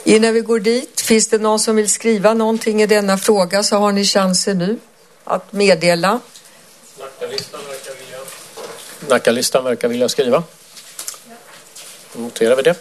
Innan vi går dit, finns det någon som vill skriva någonting i denna fråga så har ni chansen nu att meddela. Nacka-listan verkar vilja skriva. Då noterar vi det.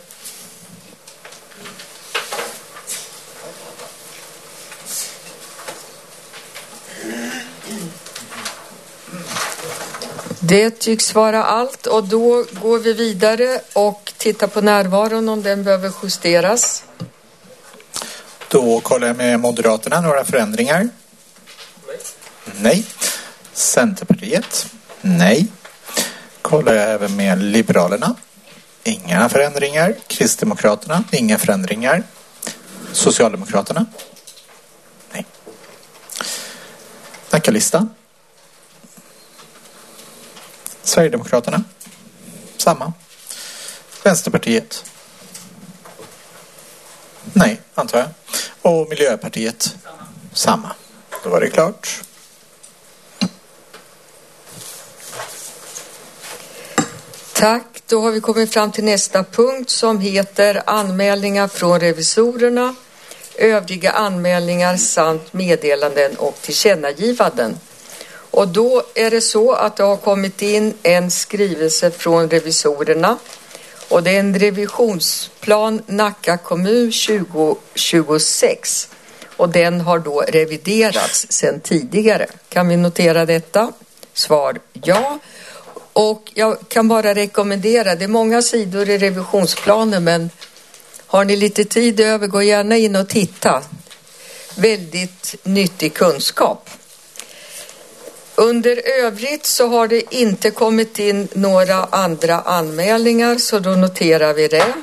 Det tycks vara allt och då går vi vidare och tittar på närvaron om den behöver justeras. Då kollar jag med Moderaterna några förändringar. Nej. Centerpartiet? Nej. Kollar jag även med Liberalerna? Inga förändringar. Kristdemokraterna? Inga förändringar. Socialdemokraterna? Nej. Nacka-listan? Sverigedemokraterna? Samma. Vänsterpartiet? Nej, antar jag. Och Miljöpartiet? Samma. Då var det klart. Tack, då har vi kommit fram till nästa punkt som heter anmälningar från revisorerna, övriga anmälningar samt meddelanden och tillkännagivanden. Och då är det så att det har kommit in en skrivelse från revisorerna och det är en revisionsplan Nacka kommun 2026 och den har då reviderats sedan tidigare. Kan vi notera detta? Svar ja. Och jag kan bara rekommendera, det är många sidor i revisionsplanen men har ni lite tid över, gå gärna in och titta. Väldigt nyttig kunskap. Under övrigt så har det inte kommit in några andra anmälningar så då noterar vi det.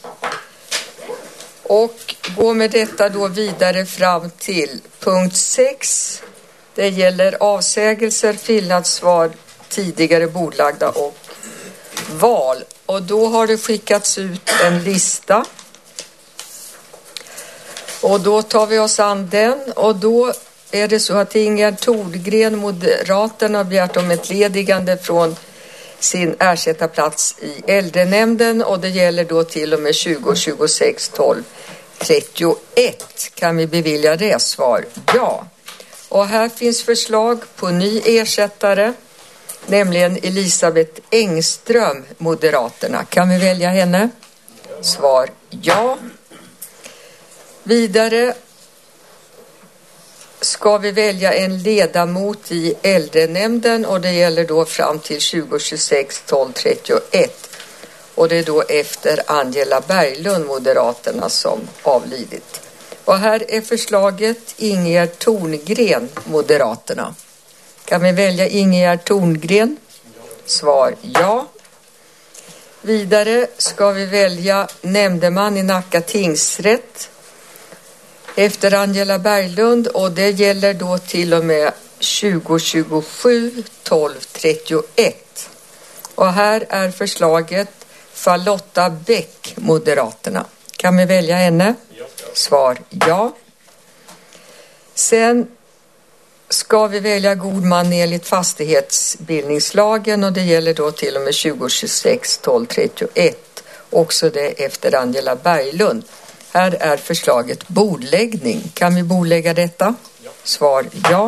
Och går med detta då vidare fram till punkt 6. Det gäller avsägelser, fyllnadssvar, tidigare bordlagda och val. Och då har det skickats ut en lista. Och då tar vi oss an den och då är det så att Ingegerd Thorgren, Moderaterna, har begärt om entledigande från sin ersättarplats i äldrenämnden och det gäller då till och med 2026 12 31. Kan vi bevilja det? Svar ja. Och här finns förslag på ny ersättare, nämligen Elisabeth Engström, Moderaterna. Kan vi välja henne? Svar ja. Vidare ska vi välja en ledamot i äldrenämnden och det gäller då fram till 2026 12 31. Och det är då efter Angela Berglund, Moderaterna, som avlidit. Och här är förslaget Ingegerd Thorngren, Moderaterna. Kan vi välja Ingegerd Thorngren? Svar ja. Vidare ska vi välja nämndeman i Nacka tingsrätt efter Angela Berglund och det gäller då till och med 2027 12 31. Och här är förslaget Charlotta Bäck, Moderaterna. Kan vi välja henne? Svar ja. Sen ska vi välja god man enligt fastighetsbildningslagen och det gäller då till och med 2026 12 31. Också det efter Angela Berglund. Här är förslaget bordläggning. Kan vi bordlägga detta? Svar ja.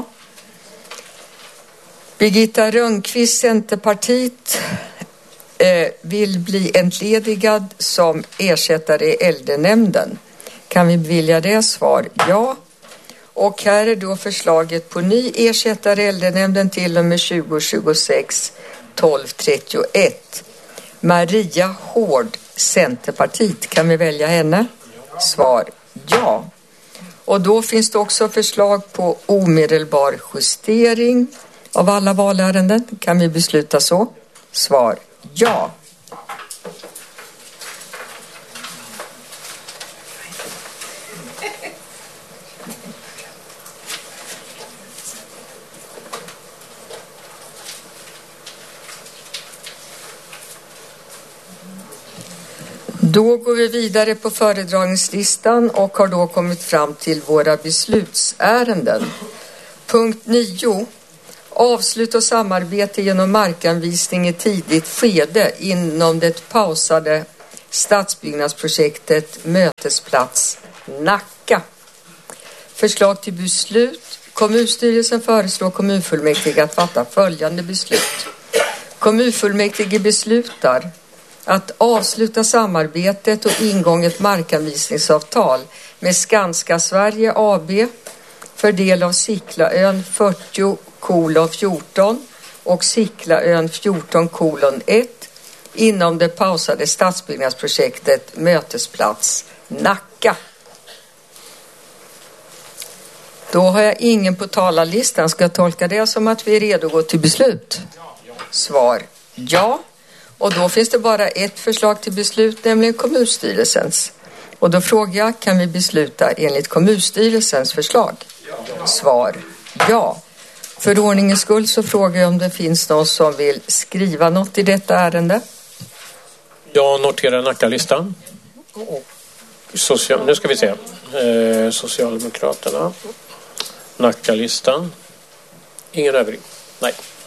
Birgitta Rönnqvist, Centerpartiet, vill bli entledigad som ersättare i äldrenämnden. Kan vi bevilja det? Svar ja. Och här är då förslaget på ny ersättare i äldrenämnden till och med 2026 12 31. Maria Hård, Centerpartiet. Kan vi välja henne? Svar ja. Och då finns det också förslag på omedelbar justering av alla valärenden. Kan vi besluta så? Svar ja. Då går vi vidare på föredragningslistan och har då kommit fram till våra beslutsärenden. Punkt 9. Avslut och samarbete genom markanvisning i tidigt skede inom det pausade stadsbyggnadsprojektet Mötesplats Nacka. Förslag till beslut. Kommunstyrelsen föreslår kommunfullmäktige att fatta följande beslut. Kommunfullmäktige beslutar att avsluta samarbetet och ingånget markanvisningsavtal med Skanska Sverige AB för del av Siklaön 40:14 och Siklaön 14:1 inom det pausade stadsbyggnadsprojektet Mötesplats Nacka. Då har jag ingen på talarlistan. Ska jag tolka det som att vi är redo att gå till beslut? Svar ja. Och då finns det bara ett förslag till beslut, nämligen kommunstyrelsens. Och då frågar jag, kan vi besluta enligt kommunstyrelsens förslag? Svar ja. För ordningens skull så frågar jag om det finns någon som vill skriva något i detta ärende. Jag noterar Nacka-listan. Nu ska vi se. Socialdemokraterna. Nacka-listan. Ingen övrig. Nej.